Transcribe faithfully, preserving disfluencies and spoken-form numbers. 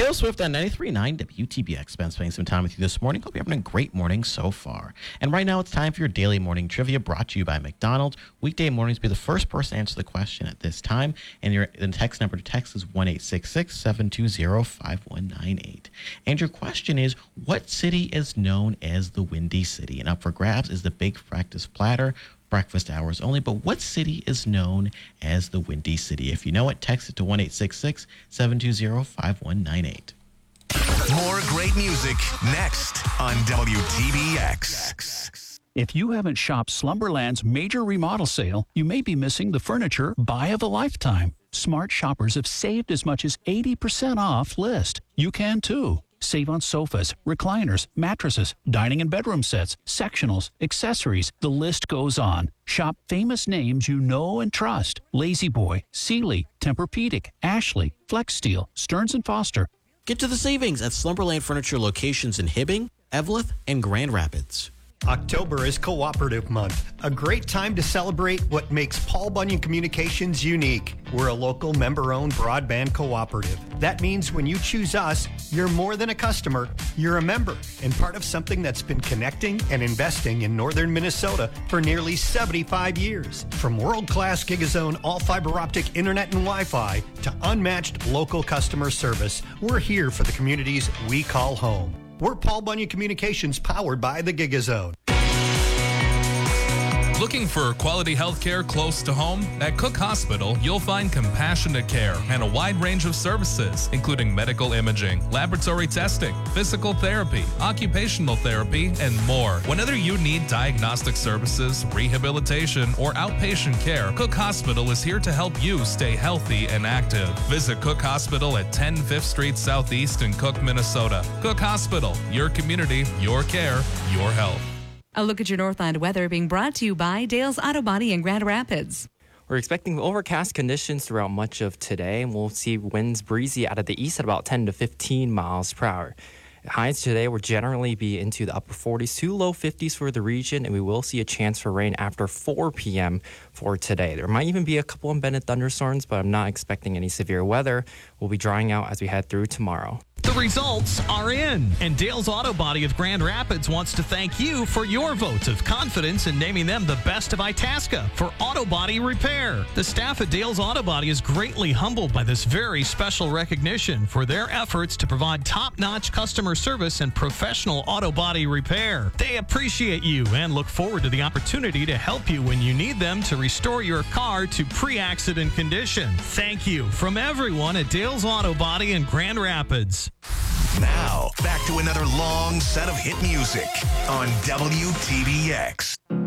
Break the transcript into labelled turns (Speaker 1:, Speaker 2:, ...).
Speaker 1: Taylor Swift on ninety-three point nine W T B X. Ben spending some time with you this morning. Hope you're having a great morning so far. And right now it's time for your daily morning trivia brought to you by McDonald's. Weekday mornings be the first person to answer the question at this time. And your the text number to text is one eight six six, seven two zero, five one nine eight. And your question is, what city is known as the Windy City? And up for grabs is the Big Breakfast Platter. Breakfast hours only, but what city is known as the Windy City? If you know it, text it to one eight six six, seven two zero, five one nine eight.
Speaker 2: More great music next on W T B X.
Speaker 3: If you haven't shopped Slumberland's major remodel sale, you may be missing the furniture buy of a lifetime. Smart shoppers have saved as much as eighty percent off list. You can too. Save on sofas, recliners, mattresses, dining and bedroom sets, sectionals, accessories. The list goes on. Shop famous names you know and trust. La-Z-Boy, Sealy, Tempur-Pedic, Ashley, Flex Steel, Stearns and Foster.
Speaker 1: Get to the savings at Slumberland Furniture locations in Hibbing, Eveleth, and Grand Rapids.
Speaker 4: October is Cooperative Month, a great time to celebrate what makes Paul Bunyan Communications unique. We're a local member-owned broadband cooperative. That means when you choose us, you're more than a customer, you're a member and part of something that's been connecting and investing in northern Minnesota for nearly seventy-five years. From world-class Gigazone all-fiber optic internet and Wi-Fi to unmatched local customer service, we're here for the communities we call home. We're Paul Bunyan Communications, powered by the Gigazone.
Speaker 5: Looking for quality health care close to home? At Cook Hospital, you'll find compassionate care and a wide range of services, including medical imaging, laboratory testing, physical therapy, occupational therapy, and more. Whenever you need diagnostic services, rehabilitation, or outpatient care, Cook Hospital is here to help you stay healthy and active. Visit Cook Hospital at ten Fifth Street Southeast in Cook, Minnesota. Cook Hospital, your community, your care, your health.
Speaker 6: A look at your Northland weather being brought to you by Dale's Auto Body in Grand Rapids.
Speaker 7: We're expecting overcast conditions throughout much of today, and we'll see winds breezy out of the east at about ten to fifteen miles per hour. Highs today will generally be into the upper forties to low fifties for the region, and we will see a chance for rain after four p.m. for today. There might even be a couple embedded thunderstorms, but I'm not expecting any severe weather. We'll be drying out as we head through tomorrow.
Speaker 8: The results are in, and Dale's Auto Body of Grand Rapids wants to thank you for your vote of confidence in naming them the best of Itasca for auto body repair. The staff at Dale's Auto Body is greatly humbled by this very special recognition for their efforts to provide top-notch customer service and professional auto body repair. They appreciate you and look forward to the opportunity to help you when you need them to restore your car to pre-accident condition. Thank you from everyone at Dale's Auto Body in Grand Rapids.
Speaker 2: Now, back to another long set of hit music on W T B X.